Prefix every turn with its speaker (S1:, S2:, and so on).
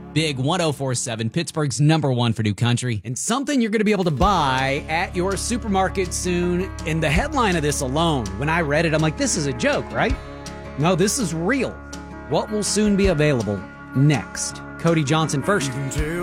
S1: Big 104.7, Pittsburgh's number one for new country.
S2: And something you're going to be able to buy at your supermarket soon. And the headline of this alone, when I read it, I'm like, this is a joke, right? No, this is real. What will soon be available next? Cody Johnson first.